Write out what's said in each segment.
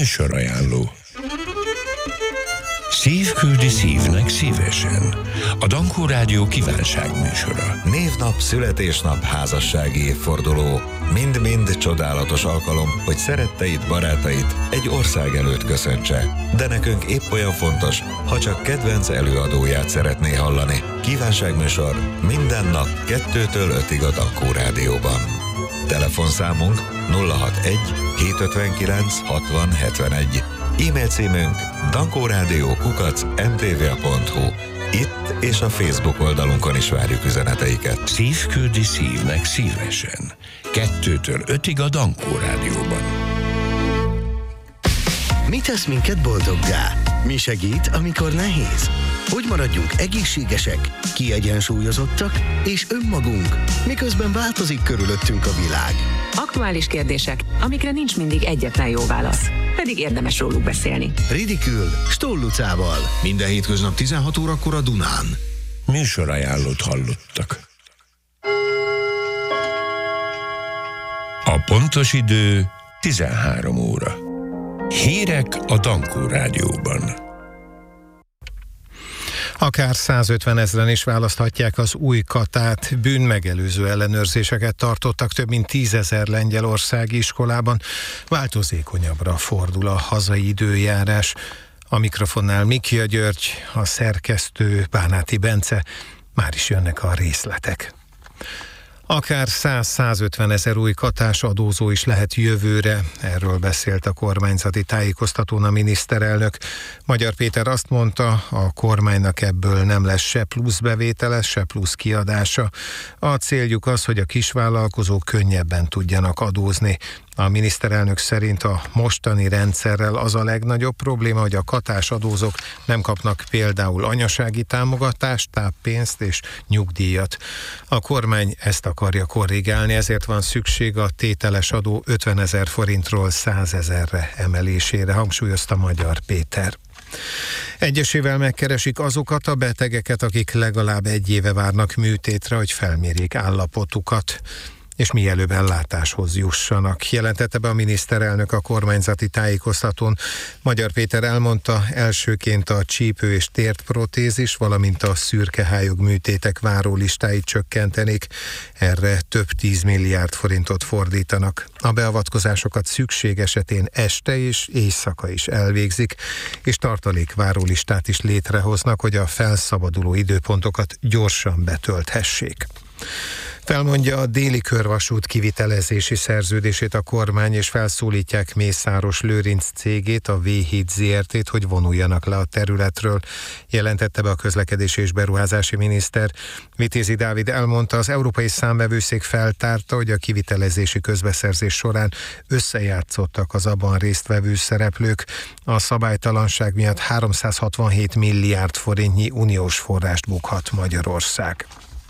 Műsorajánló. Szív küldi szívnek szívesen. A Dankó Rádió kívánságműsora. Névnap, születésnap, házassági évforduló. Mind-mind csodálatos alkalom, hogy szeretteit, barátait egy ország előtt köszöntse. De nekünk épp olyan fontos, ha csak kedvenc előadóját szeretné hallani. Kívánságműsor minden nap 2-től 5-ig a Dankó Rádióban. Telefonszámunk 061 759 60 71. E-mail címünk dankórádió@mtva.hu. Itt és a Facebook oldalunkon is várjuk üzeneteiket. Szív küldi szívnek szívesen. 2-től 5-ig a Dankó Rádióban. Mi tesz minket boldoggá? Mi segít, amikor nehéz? Hogy maradjunk egészségesek, kiegyensúlyozottak és önmagunk, miközben változik körülöttünk a világ? Aktuális kérdések, amikre nincs mindig egyetlen jó válasz, pedig érdemes róluk beszélni. Ridikül Stoll Lucával. Minden hétköznap 16 órakor a Dunán. Műsorajánlót hallottak. A pontos idő 13 óra. Hírek a Dankó Rádióban. Akár 150 000 is választhatják az új katát. Bűnmegelőző ellenőrzéseket tartottak több mint 10 000 lengyelországi iskolában. Változékonyabbra fordul a hazai időjárás. A mikrofonnál Mikia György, a szerkesztő Bánáti Bence. Már is jönnek a részletek. Akár 100-150 000 új katás adózó is lehet jövőre. Erről beszélt a kormányzati tájékoztatón a miniszterelnök. Magyar Péter azt mondta, a kormánynak ebből nem lesz se plusz bevétele, se plusz kiadása. A céljuk az, hogy a kisvállalkozók könnyebben tudjanak adózni. A miniszterelnök szerint a mostani rendszerrel az a legnagyobb probléma, hogy a katás adózók nem kapnak például anyasági támogatást, táppénzt és nyugdíjat. A kormány ezt akarja korrigálni, ezért van szükség a tételes adó 50 000 forintról 100 000-re emelésére, hangsúlyozta Magyar Péter. Egyesével megkeresik azokat a betegeket, akik legalább 1 éve várnak műtétre, hogy felmérjék állapotukat, és mielőbb ellátáshoz jussanak, jelentette be a miniszterelnök a kormányzati tájékoztatón. Magyar Péter elmondta, elsőként a csípő- és tértprotézis, valamint a szürkehályog műtétek várólistáit csökkentenék. Erre több 10 milliárd forintot fordítanak. A beavatkozásokat szükség esetén este és éjszaka is elvégzik, és tartalék várólistát is létrehoznak, hogy a felszabaduló időpontokat gyorsan betölthessék. Felmondja a Déli körvasút kivitelezési szerződését a kormány, és felszólítják Mészáros Lőrinc cégét, a V-Híd Zrt-t, hogy vonuljanak le a területről, jelentette be a közlekedési és beruházási miniszter. Vitézi Dávid elmondta, az Európai Számvevőszék feltárta, hogy a kivitelezési közbeszerzés során összejátszottak az abban résztvevő szereplők. A szabálytalanság miatt 367 milliárd forintnyi uniós forrást bukhat Magyarország.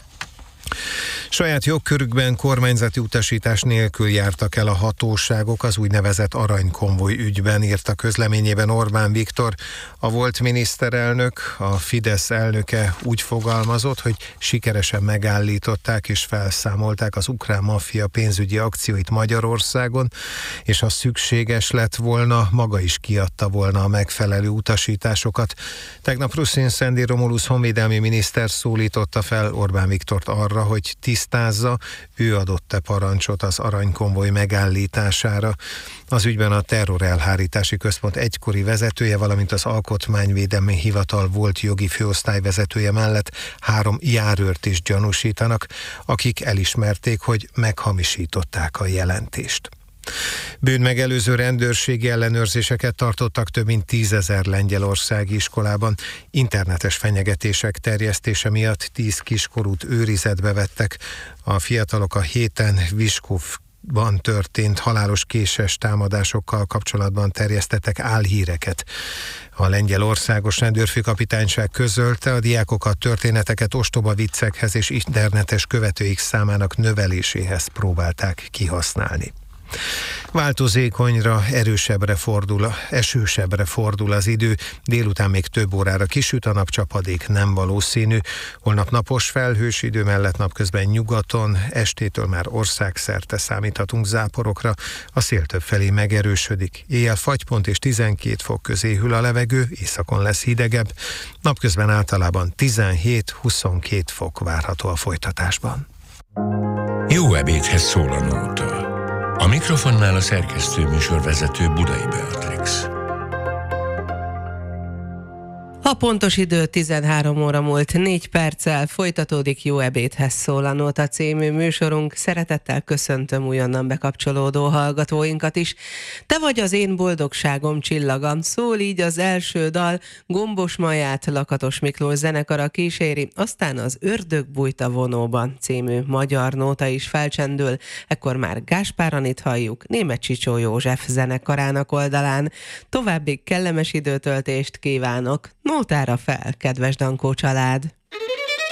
Saját jogkörükben kormányzati utasítás nélkül jártak el a hatóságok az úgynevezett aranykonvoj ügyben, írta közleményében Orbán Viktor. A volt miniszterelnök, a Fidesz elnöke úgy fogalmazott, hogy sikeresen megállították és felszámolták az ukrán maffia pénzügyi akcióit Magyarországon, és ha szükséges lett volna, maga is kiadta volna a megfelelő utasításokat. Tegnap Ruszin Szendi Romulusz honvédelmi miniszter szólította fel Orbán Viktort arra, hogy tisztázza, ő adott-e parancsot az aranykonvoj megállítására. Az ügyben a Terrorelhárítási Központ egykori vezetője, valamint az Alkotmányvédelmi Hivatal volt jogi főosztályvezetője mellett 3 járőrt is gyanúsítanak, akik elismerték, hogy meghamisították a jelentést. Bűnmegelőző rendőrségi ellenőrzéseket tartottak több mint 10 000 lengyelországi iskolában. Internetes fenyegetések terjesztése miatt 10 kiskorút őrizetbe vettek. A fiatalok a héten Viskovban történt halálos késes támadásokkal kapcsolatban terjesztettek álhíreket. A lengyel országos rendőrfőkapitányság közölte, a diákok a történeteket ostoba viccekhez és internetes követőik számának növeléséhez próbálták kihasználni. Változékonyra, esősebbre fordul az idő, délután még több órára kisüt, a napcsapadék nem valószínű. Holnap napos, felhős idő mellett napközben nyugaton, estétől már országszerte számíthatunk záporokra, a szél többfelé megerősödik. Éjjel fagypont és 12 fok közé hűl a levegő, északon lesz hidegebb, napközben általában 17-22 fok várható a folytatásban. Jó ebédhez szól a nóta. A mikrofonnál a szerkesztő műsorvezető Budai Beatrix. A pontos idő 13 óra múlt 4 perccel, folytatódik Jó ebédhez szól a Nóta című műsorunk. Szeretettel köszöntöm újonnan bekapcsolódó hallgatóinkat is. Te vagy az én boldogságom csillaga, szól így az első dal, Gombos Maját Lakatos Miklós zenekara kíséri, aztán az Ördög bújta vonóban című magyar nóta is felcsendül, ekkor már Gáspár Anit halljuk Németh Csicsó József zenekarának oldalán. További kellemes időtöltést kívánok! Nótára fel, kedves Dankó család!